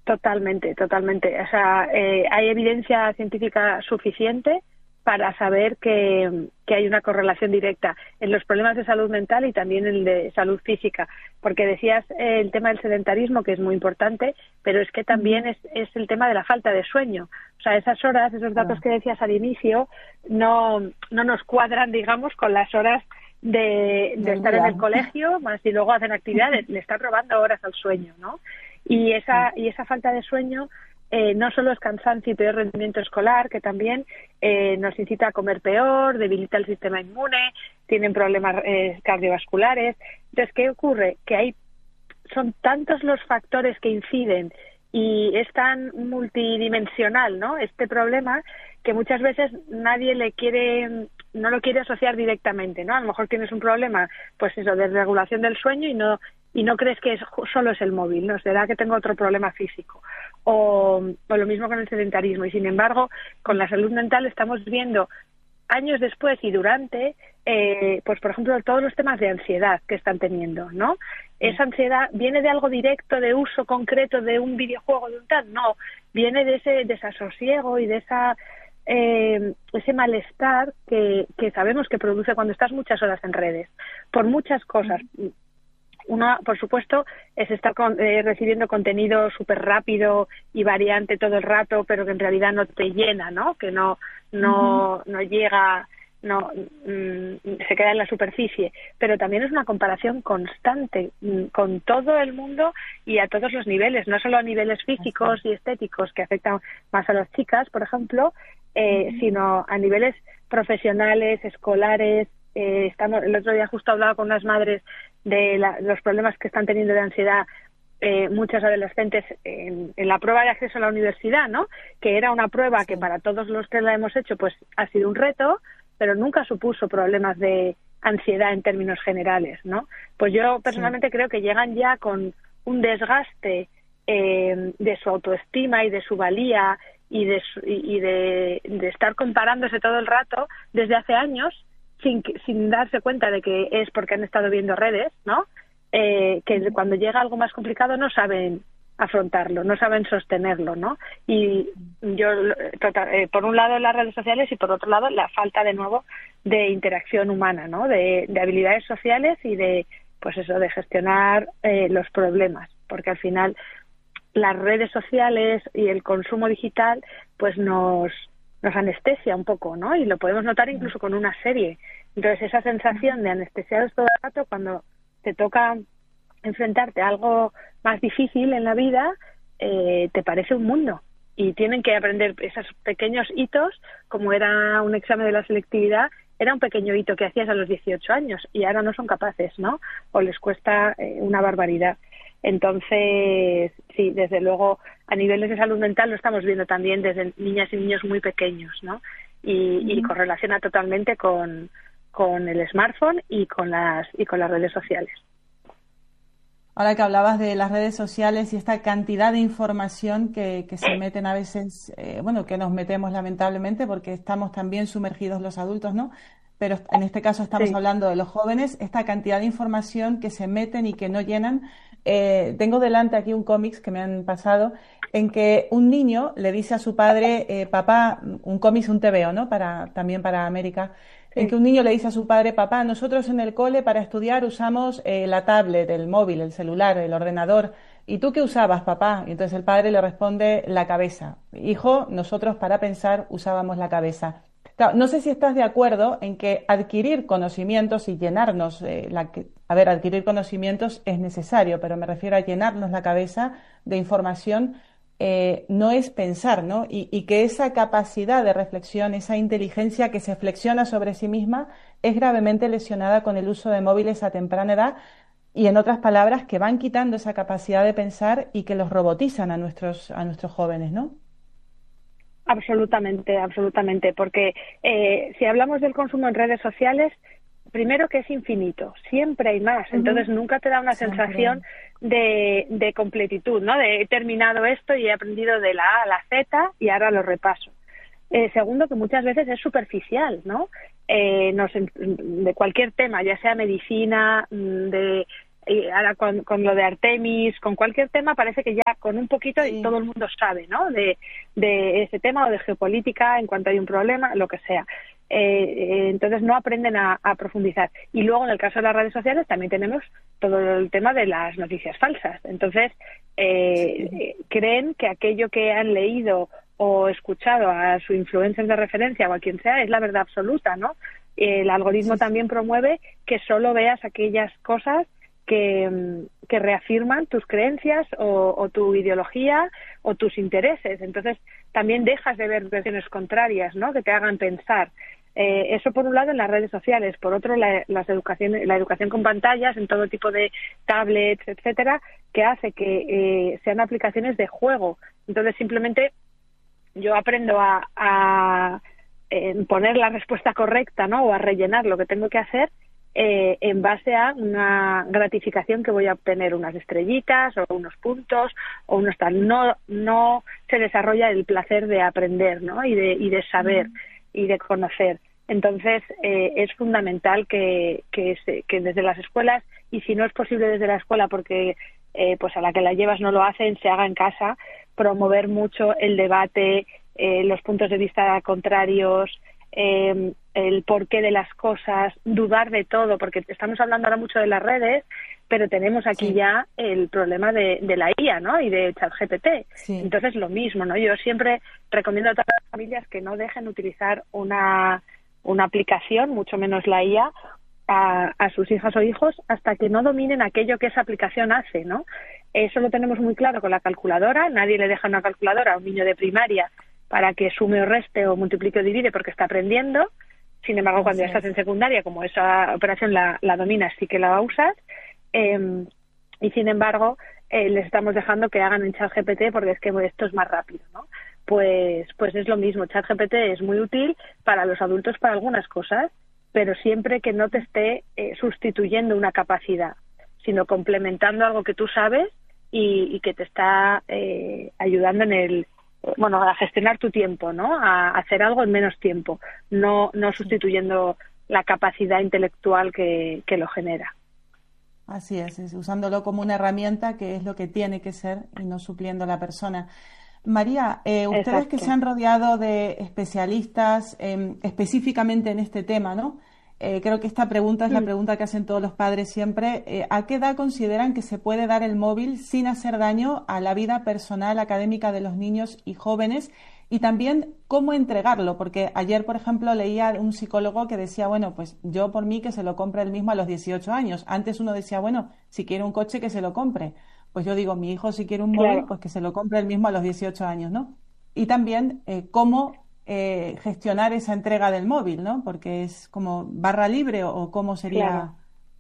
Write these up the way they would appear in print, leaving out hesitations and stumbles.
Totalmente, totalmente. O sea, hay evidencia científica suficiente para saber que hay una correlación directa en los problemas de salud mental y también en el de salud física. Porque decías el tema del sedentarismo, que es muy importante, pero es que también es el tema de la falta de sueño. O sea, esas horas, esos datos que decías al inicio, no nos cuadran, digamos, con las horas de estar en el colegio, más si luego hacen actividades, le están robando horas al sueño, ¿no? Y esa falta de sueño no solo es cansancio y peor rendimiento escolar, que también nos incita a comer peor, debilita el sistema inmune, tienen problemas cardiovasculares. Entonces, ¿qué ocurre? Que son tantos los factores que inciden y es tan multidimensional, ¿no?, este problema, que muchas veces nadie no lo quiere asociar directamente, ¿no? A lo mejor tienes un problema, pues eso, de regulación del sueño y no crees que solo es el móvil, ¿no? Será que tengo otro problema físico. O lo mismo con el sedentarismo. Y sin embargo, con la salud mental estamos viendo años después y durante, pues por ejemplo, todos los temas de ansiedad que están teniendo, ¿no? Esa ansiedad viene de algo directo, de uso concreto, de un videojuego, de un tal, no, viene de ese desasosiego y de ese malestar que sabemos que produce cuando estás muchas horas en redes, por muchas cosas. Una, por supuesto, es estar recibiendo contenido súper rápido y variante todo el rato, pero que en realidad no te llena, ¿no? Que no llega, se queda en la superficie. Pero también es una comparación constante con todo el mundo y a todos los niveles, no solo a niveles físicos y estéticos que afectan más a las chicas, por ejemplo, sino a niveles profesionales, escolares. El otro día justo hablaba con unas madres de los problemas que están teniendo de ansiedad muchas adolescentes en la prueba de acceso a la universidad, ¿no? Que era una prueba que para todos los que la hemos hecho pues ha sido un reto, pero nunca supuso problemas de ansiedad en términos generales, ¿no? Pues yo personalmente creo que llegan ya con un desgaste de su autoestima y de su valía y de estar comparándose todo el rato desde hace años, sin darse cuenta de que es porque han estado viendo redes, ¿no? Que cuando llega algo más complicado no saben afrontarlo, no saben sostenerlo, ¿no? Y yo, por un lado las redes sociales y por otro lado la falta de nuevo de interacción humana, ¿no? De habilidades sociales y de, pues eso, de gestionar los problemas, porque al final las redes sociales y el consumo digital pues nos anestesia un poco, ¿no? Y lo podemos notar incluso con una serie. Entonces, esa sensación de anestesiados todo el rato, cuando te toca enfrentarte a algo más difícil en la vida, te parece un mundo. Y tienen que aprender esos pequeños hitos, como era un examen de la selectividad, era un pequeño hito que hacías a los 18 años y ahora no son capaces, ¿no? O les cuesta una barbaridad. Entonces, sí, desde luego, a niveles de salud mental lo estamos viendo también desde niñas y niños muy pequeños, ¿no? Y correlaciona totalmente con el smartphone y con las redes sociales. Ahora que hablabas de las redes sociales y esta cantidad de información que se meten a veces, que nos metemos lamentablemente porque estamos también sumergidos los adultos, ¿no? Pero en este caso estamos hablando de los jóvenes, esta cantidad de información que se meten y que no llenan. Tengo delante aquí un cómics que me han pasado en que un niño le dice a su padre, papá, un cómics, un TVO, ¿no? También para América, en que un niño le dice a su padre, papá, nosotros en el cole para estudiar usamos la tablet, el móvil, el celular, el ordenador. ¿Y tú qué usabas, papá? Y entonces el padre le responde, la cabeza. Hijo, nosotros para pensar usábamos la cabeza. Claro, no sé si estás de acuerdo en que adquirir conocimientos y llenarnos, adquirir conocimientos es necesario, pero me refiero a llenarnos la cabeza de información, no es pensar, ¿no? Y que esa capacidad de reflexión, esa inteligencia que se flexiona sobre sí misma, es gravemente lesionada con el uso de móviles a temprana edad y, en otras palabras, que van quitando esa capacidad de pensar y que los robotizan a nuestros jóvenes, ¿no? Absolutamente, absolutamente, porque si hablamos del consumo en redes sociales, primero que es infinito, siempre hay más, entonces nunca te da una sensación de completitud, ¿no? De he terminado esto y he aprendido de la A a la Z y ahora lo repaso. Segundo, que muchas veces es superficial, ¿no? De cualquier tema, ya sea medicina, de Y ahora con lo de Artemis, con cualquier tema, parece que ya con un poquito Sí. todo el mundo sabe, ¿no? De ese tema o de geopolítica, en cuanto hay un problema, lo que sea. Entonces no aprenden a profundizar. Y luego, en el caso de las redes sociales, también tenemos todo el tema de las noticias falsas. Entonces, creen que aquello que han leído o escuchado a su influencer de referencia o a quien sea es la verdad absoluta, ¿no? El algoritmo también promueve que solo veas aquellas cosas que reafirman tus creencias o tu ideología o tus intereses. Entonces, también dejas de ver versiones contrarias, ¿no? Que te hagan pensar. Eso por un lado en las redes sociales, por otro la educación con pantallas en todo tipo de tablets, etcétera, que hace que sean aplicaciones de juego. Entonces, simplemente yo aprendo a poner la respuesta correcta, ¿no? O a rellenar lo que tengo que hacer en base a una gratificación que voy a obtener, unas estrellitas o unos puntos o unos tal. No se desarrolla el placer de aprender, ¿no? Y de saber y de conocer. Entonces es fundamental que desde las escuelas, y si no es posible desde la escuela porque pues a la que la llevas no lo hacen, se haga en casa, promover mucho el debate, los puntos de vista contrarios, el porqué de las cosas, dudar de todo, porque estamos hablando ahora mucho de las redes, pero tenemos aquí ya el problema de la IA, ¿no? Y de ChatGPT. Entonces, lo mismo, ¿no? Yo siempre recomiendo a todas las familias que no dejen utilizar una aplicación, mucho menos la IA, a sus hijas o hijos hasta que no dominen aquello que esa aplicación hace, ¿no? Eso lo tenemos muy claro con la calculadora. Nadie le deja una calculadora a un niño de primaria para que sume o reste o multiplique o divide porque está aprendiendo. Sin embargo, cuando ya estás en secundaria, como esa operación la dominas, sí que la usas. Y sin embargo, les estamos dejando que hagan en ChatGPT porque es que esto es más rápido, ¿no? Pues es lo mismo. ChatGPT es muy útil para los adultos para algunas cosas, pero siempre que no te esté sustituyendo una capacidad, sino complementando algo que tú sabes y que te está ayudando a gestionar tu tiempo, ¿no? A hacer algo en menos tiempo, no sustituyendo la capacidad intelectual que lo genera. Así es, usándolo como una herramienta que es lo que tiene que ser y no supliendo a la persona. María, ustedes Exacto. que se han rodeado de especialistas específicamente en este tema, ¿no? Creo que esta pregunta es la pregunta que hacen todos los padres siempre. ¿A qué edad consideran que se puede dar el móvil sin hacer daño a la vida personal académica de los niños y jóvenes? Y también, ¿cómo entregarlo? Porque ayer, por ejemplo, leía un psicólogo que decía, bueno, pues yo por mí que se lo compre él mismo a los 18 años. Antes uno decía, bueno, si quiere un coche que se lo compre. Pues yo digo, mi hijo si quiere un móvil, pues que se lo compre él mismo a los 18 años, ¿no? Y también cómo gestionar esa entrega del móvil, ¿no? Porque es como barra libre o cómo sería... Claro.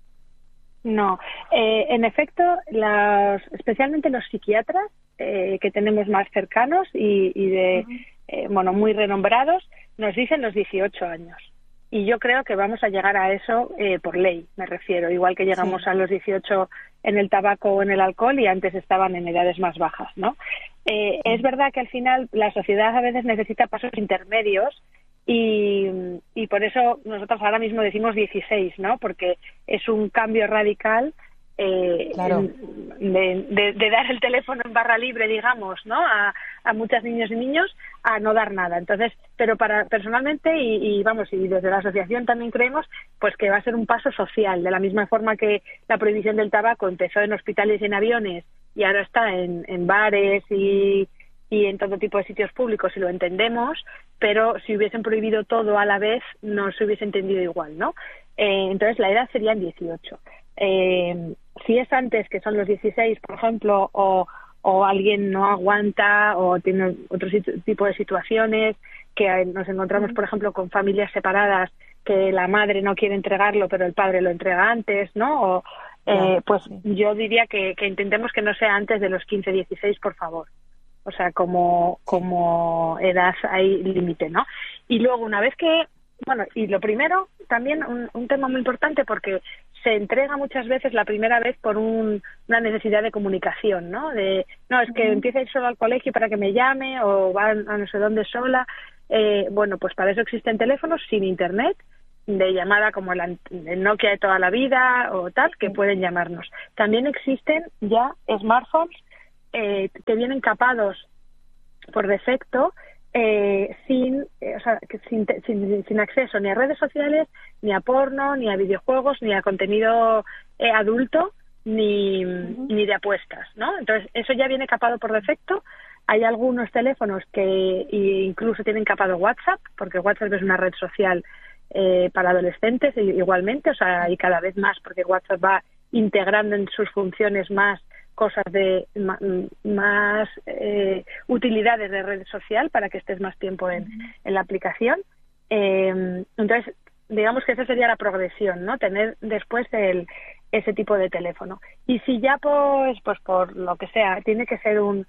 No, en efecto, especialmente los psiquiatras que tenemos más cercanos y de muy renombrados, nos dicen los 18 años. Y yo creo que vamos a llegar a eso por ley, me refiero, igual que llegamos a los 18 en el tabaco o en el alcohol y antes estaban en edades más bajas, ¿no? Es verdad que al final la sociedad a veces necesita pasos intermedios y por eso nosotros ahora mismo decimos 16, ¿no? Porque es un cambio radical Claro. de dar el teléfono en barra libre, digamos, ¿no? A muchos niños y niños a no dar nada. Entonces, pero personalmente y desde la asociación también creemos pues que va a ser un paso social, de la misma forma que la prohibición del tabaco empezó en hospitales y en aviones y ahora está en bares y en todo tipo de sitios públicos, y lo entendemos, pero si hubiesen prohibido todo a la vez no se hubiese entendido igual, ¿no? Entonces la edad serían 18. Si es antes, que son los 16, por ejemplo, o alguien no aguanta o tiene otro tipo de situaciones, que nos encontramos, por ejemplo, con familias separadas que la madre no quiere entregarlo, pero el padre lo entrega antes, ¿no? Yo diría que intentemos que no sea antes de los 15, 16, por favor. O sea, como edad hay límite, ¿no? Y luego, una vez que... y lo primero, también un tema muy importante, porque se entrega muchas veces la primera vez por una necesidad de comunicación, ¿no? Es que empieza a ir solo al colegio para que me llame, o va a no sé dónde sola. Pues para eso existen teléfonos sin internet, llamada como el Nokia de toda la vida o tal, que pueden llamarnos. También existen ya smartphones que vienen capados por defecto sin acceso ni a redes sociales, ni a porno, ni a videojuegos, ni a contenido adulto, ni de apuestas, ¿no? Entonces, eso ya viene capado por defecto. Hay algunos teléfonos que incluso tienen capado WhatsApp, porque WhatsApp es una red social para adolescentes igualmente, o sea, y cada vez más, porque WhatsApp va integrando en sus funciones más cosas de más utilidades de red social para que estés más tiempo en la aplicación. Entonces, digamos que esa sería la progresión, ¿no? Tener después ese tipo de teléfono. Y si ya pues por lo que sea tiene que ser un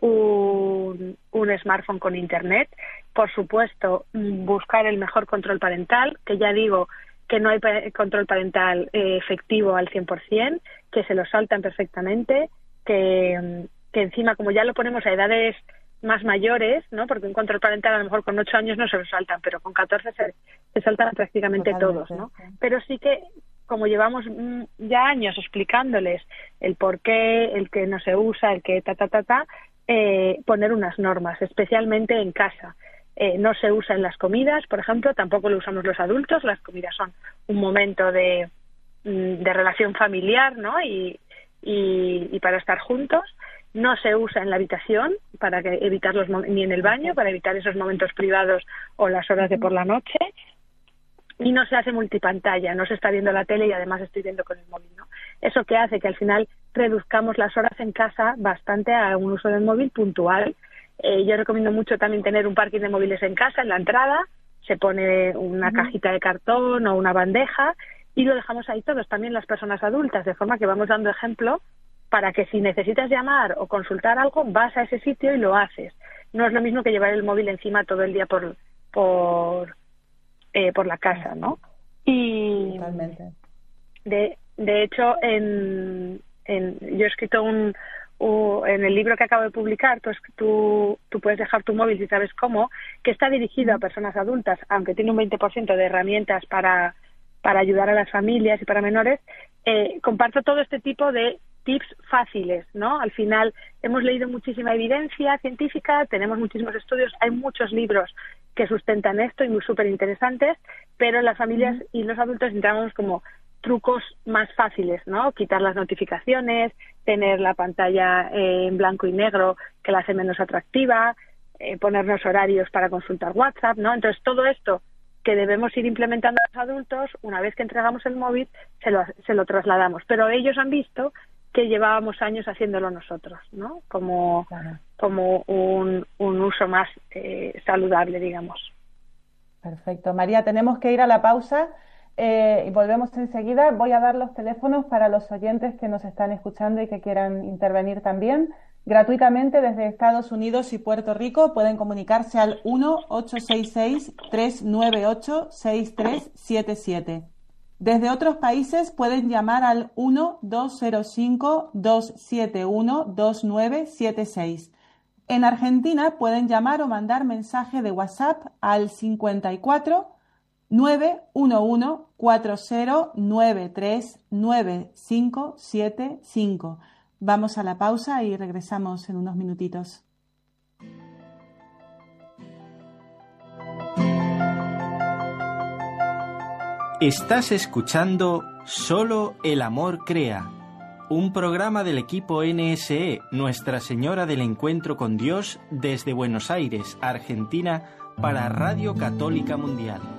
smartphone con internet, por supuesto buscar el mejor control parental, que ya digo que no hay control parental efectivo al 100%, que se lo saltan perfectamente, que encima, como ya lo ponemos a edades más mayores, ¿no? Porque un control parental a lo mejor con 8 años no se lo saltan, pero con 14 se saltan prácticamente todos, ¿no? Pero sí que, como llevamos ya años explicándoles el por qué, el que no se usa, el que poner unas normas, especialmente en casa. No se usa en las comidas, por ejemplo, tampoco lo usamos los adultos. Las comidas son un momento de relación familiar, ¿no? Y para estar juntos. No se usa en la habitación para evitar ni en el baño, para evitar esos momentos privados o las horas de por la noche. Y no se hace multipantalla, no se está viendo la tele y además estoy viendo con el móvil, ¿no? Eso que hace que al final reduzcamos las horas en casa bastante a un uso del móvil puntual. Yo recomiendo mucho también tener un parking de móviles en casa, en la entrada, se pone una cajita de cartón o una bandeja y lo dejamos ahí todos, también las personas adultas, de forma que vamos dando ejemplo para que si necesitas llamar o consultar algo, vas a ese sitio y lo haces. No es lo mismo que llevar el móvil encima todo el día por la casa, ¿no? Y totalmente. De hecho, yo he escrito en el libro que acabo de publicar, pues tú puedes dejar tu móvil si sabes cómo, que está dirigido a personas adultas, aunque tiene un 20% de herramientas para ayudar a las familias y para menores. Comparto todo este tipo de tips fáciles, ¿no? Al final hemos leído muchísima evidencia científica, tenemos muchísimos estudios, hay muchos libros que sustentan esto y muy súper interesantes, pero las familias y los adultos entramos como trucos más fáciles, ¿no? Quitar las notificaciones, tener la pantalla en blanco y negro que la hace menos atractiva, ponernos horarios para consultar WhatsApp, ¿no? Entonces todo esto que debemos ir implementando a los adultos, una vez que entregamos el móvil, se lo trasladamos. Pero ellos han visto que llevábamos años haciéndolo nosotros, ¿no? Como un uso más saludable, digamos. Perfecto. María, tenemos que ir a la pausa y volvemos enseguida. Voy a dar los teléfonos para los oyentes que nos están escuchando y que quieran intervenir también. Gratuitamente desde Estados Unidos y Puerto Rico pueden comunicarse al 1-866-398-6377. Desde otros países pueden llamar al 1-205-271-2976. En Argentina pueden llamar o mandar mensaje de WhatsApp al 54 911 4093 9575. Vamos a la pausa y regresamos en unos minutitos. Estás escuchando Solo el amor crea, un programa del equipo NSE, Nuestra Señora del Encuentro con Dios, desde Buenos Aires, Argentina, para Radio Católica Mundial.